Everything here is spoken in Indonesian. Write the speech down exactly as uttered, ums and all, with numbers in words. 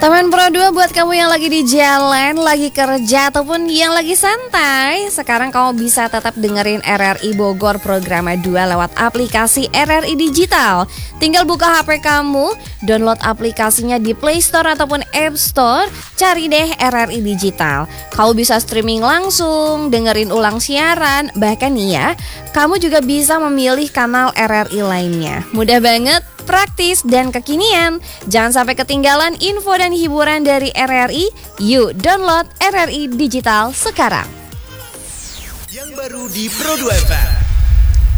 Teman Pro dua buat kamu yang lagi di jalan, lagi kerja ataupun yang lagi santai, sekarang kamu bisa tetap dengerin R R I Bogor Programa dua lewat aplikasi R R I Digital. Tinggal buka H P kamu, download aplikasinya di Play Store ataupun App Store, cari deh R R I Digital. Kamu bisa streaming langsung, dengerin ulang siaran, bahkan nih ya, kamu juga bisa memilih kanal R R I lainnya. Mudah banget, praktis dan kekinian. Jangan sampai ketinggalan info dan hiburan dari R R I. Yuk download R R I Digital sekarang. Yang baru di Pro dua F M.